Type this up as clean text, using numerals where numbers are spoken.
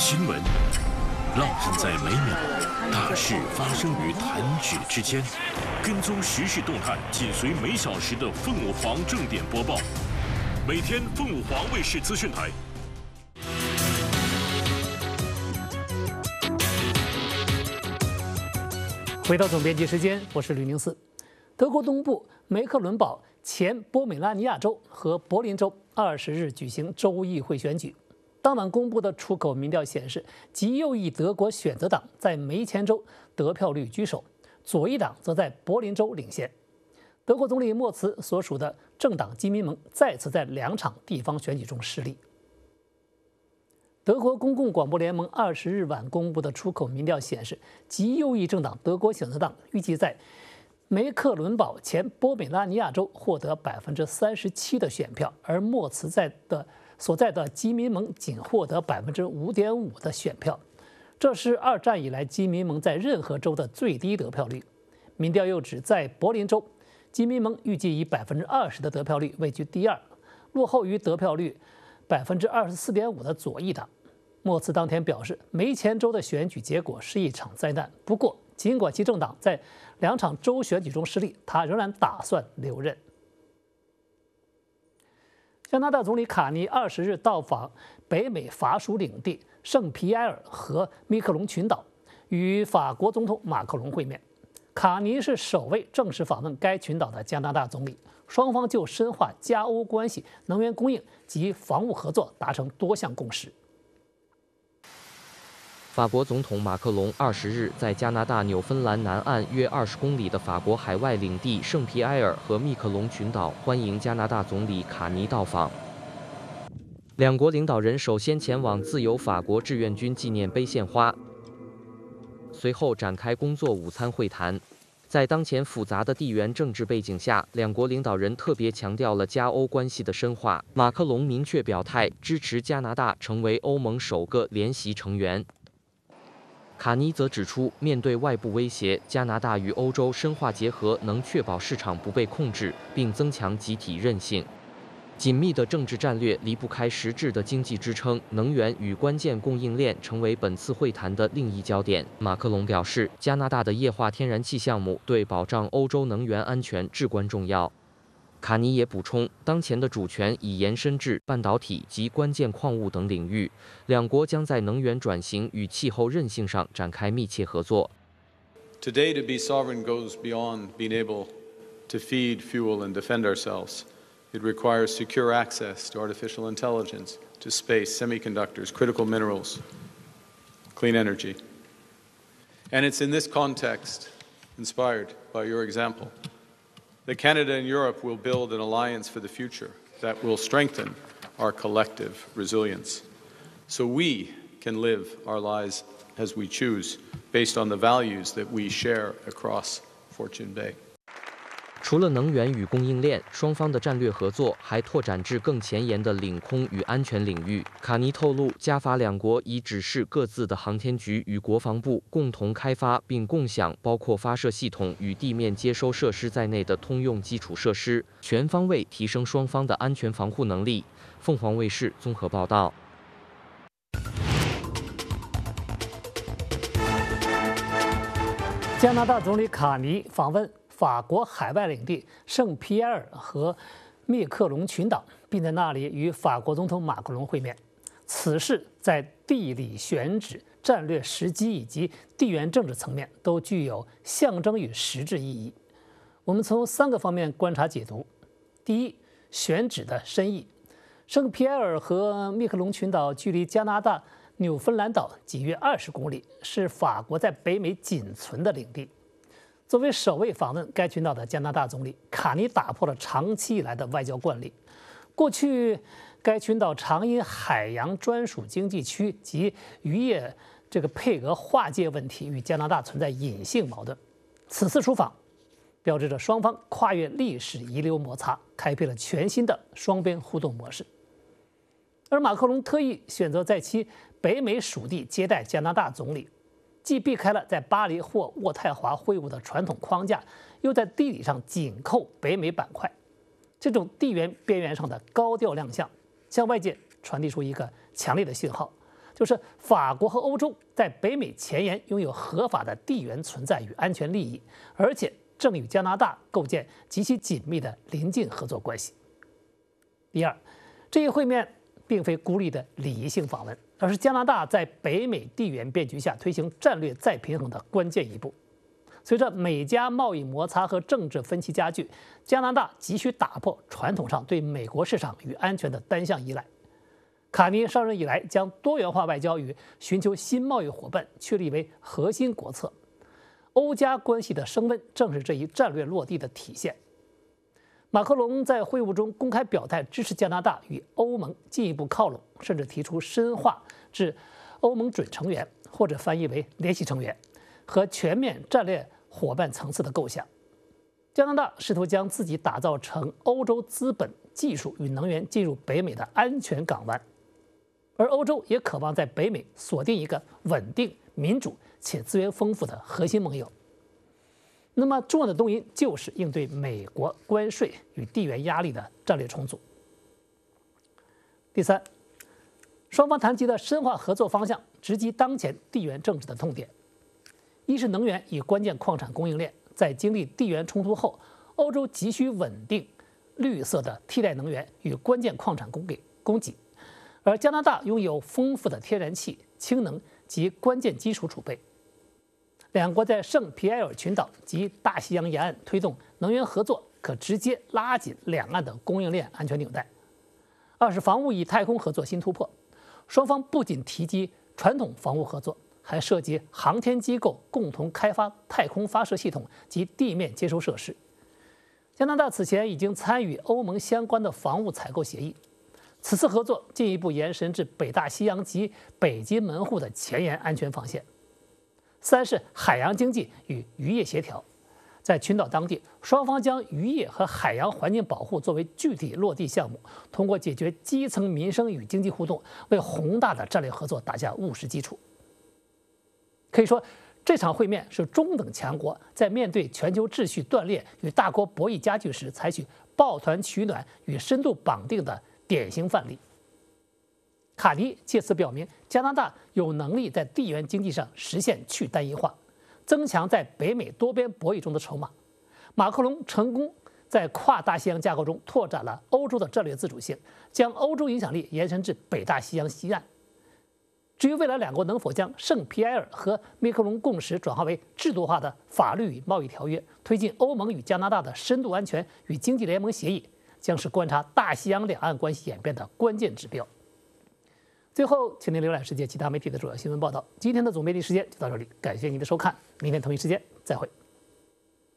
新闻浪漫在每秒，大事发生于弹指之间。跟踪时事动态，紧随每小时的凤舞凰正点播报。每天凤舞凰卫视资讯台。 回到总编辑时间，我是吕宁思。德国东部梅克伦堡前波美拉尼亚州和柏林州20日举行州议会选举。当晚公布的出口民调显示，极右翼德国选择党在梅前州得票率居首，左翼党则在柏林州领先。德国总理默茨所属的政党基民盟再次在2场地方选举中失利。德国公共广播联盟20日晚公布的出口民调显示，极右翼政党德国选择党预计在梅克伦堡前波美拉尼亚州获得37%的选票，而默茨所在的基民盟仅获得5.5%的选票，这是2战以来基民盟在任何州的最低得票率。民调又指，在柏林州，基民盟预计以20%的得票率位居第2，落后于得票率24.5%的左翼党。默茨当天表示，梅前州的选举结果是一场灾难。不过，尽管其政党在2场州选举中失利，他仍然打算留任。加拿大总理卡尼20日到访北美法属领地圣皮埃尔和密克隆群岛，与法国总统马克龙会面。卡尼是首位正式访问该群岛的加拿大总理，双方就深化加欧关系、能源供应及防务合作达成多项共识。 法国总统马克龙20日在加拿大纽芬兰南岸约20公里的法国海外领地圣皮埃尔和密克隆群岛欢迎加拿大总理卡尼到访。两国领导人首先前往自由法国志愿军纪念碑献花，随后展开工作午餐会谈。在当前复杂的地缘政治背景下，两国领导人特别强调了加欧关系的深化。马克龙明确表态支持加拿大成为欧盟首个联席成员。卡尼则指出，面对外部威胁，加拿大与欧洲深化结合能确保市场不被控制，并增强集体韧性。紧密的政治战略离不开实质的经济支撑，能源与关键供应链成为本次会谈的另一焦点。马克龙表示，加拿大的液化天然气项目对保障欧洲能源安全至关重要。卡尼也补充，当前的主权已延伸至半导体及关键矿物等领域，两国将在能源转型与气候韧性上展开密切合作。 Today, to be sovereign goes beyond being able to feed, fuel, and defend ourselves. It requires secure access to artificial intelligence, to space, semiconductors, critical minerals, clean energy. And it's in this context, inspired by your example, that Canada and Europe will build an alliance for the future that will strengthen our collective resilience, so we can live our lives as we choose, based on the values that we share across Fortune Bay. 除了能源与供应链，双方的战略合作还拓展至更前沿的领空与安全领域。卡尼透露，加法两国已指示各自的航天局与国防部共同开发并共享包括发射系统与地面接收设施在内的通用基础设施，全方位提升双方的安全防护能力。凤凰卫视综合报道。 加拿大总理卡尼访问法国海外领地圣皮埃尔和密克隆群岛，并在那里与法国总统马克龙会面。此事在地理选址、战略时机以及地缘政治层面都具有象征与实质意义。我们从3个方面观察解读。第一，选址的深意。圣皮埃尔和密克隆群岛距离加拿大纽芬兰岛仅约20公里，是法国在北美仅存的领地。作为首位访问该群岛的加拿大总理，卡尼打破了长期以来的外交惯例。过去，该群岛常因海洋专属经济区及渔业配额划界问题与加拿大存在隐性矛盾。此次出访，标志着双方跨越历史遗留摩擦，开辟了全新的双边互动模式。而马克龙特意选择在其北美属地接待加拿大总理，既避开了在巴黎或渥太华会晤的传统框架，又在地理上紧扣北美板块。这种地缘边缘上的高调亮相，向外界传递出一个强烈的信号， 就是法国和欧洲在北美前沿拥有合法的地缘存在与安全利益，而且正与加拿大构建极其紧密的邻近合作关系。第二，这一会面并非孤立的礼仪性访问，而是加拿大在北美地缘变局下推行战略再平衡的关键一步。随着美加贸易摩擦和政治分歧加剧，加拿大急需打破传统上对美国市场与安全的单向依赖。卡尼上任以来，将多元化外交与寻求新贸易伙伴确立为核心国策。欧加关系的升温正是这一战略落地的体现。马克龙在会晤中公开表态支持加拿大与欧盟进一步靠拢，甚至提出深化至欧盟准成员或者翻译为联席成员和全面战略伙伴层次的构想。加拿大试图将自己打造成欧洲资本、技术与能源进入北美的安全港湾，而欧洲也渴望在北美锁定一个稳定、民主且资源丰富的核心盟友。那么重要的动因就是应对美国关税与地缘压力的战略重组。第三，双方谈及的深化合作方向直击当前地缘政治的痛点。一是能源与关键矿产供应链，在经历地缘冲突后，欧洲急需稳定、绿色的替代能源与关键矿产供给，而加拿大拥有丰富的天然气、氢能及关键基础储备。两国在圣皮埃尔群岛及大西洋沿岸推动能源合作，可直接拉紧两岸的供应链安全纽带。二是防务与太空合作新突破，双方不仅提及传统防务合作，还涉及航天机构共同开发太空发射系统及地面接收设施。加拿大此前已经参与欧盟相关的防务采购协议，此次合作进一步延伸至北大西洋及北极门户的前沿安全防线。三是海洋经济与渔业协调，在群岛当地，双方将渔业和海洋环境保护作为具体落地项目，通过解决基层民生与经济互动，为宏大的战略合作打下务实基础。可以说，这场会面是中等强国在面对全球秩序断裂与大国博弈加剧时，采取抱团取暖与深度绑定的典型范例。卡尼借此表明，加拿大有能力在地缘经济上实现去单一化，增强在北美多边博弈中的筹码。马克龙成功在跨大西洋架构中拓展了欧洲的战略自主性，将欧洲影响力延伸至北大西洋西岸。至于未来两国能否将圣皮埃尔和密克隆共识转化为制度化的法律与贸易条约，推进欧盟与加拿大的深度安全与经济联盟协议，将是观察大西洋两岸关系演变的关键指标。最后，请您浏览世界其他媒体的主要新闻报道。今天的总媒体时间就到这里，感谢您的收看，明天同一时间再会。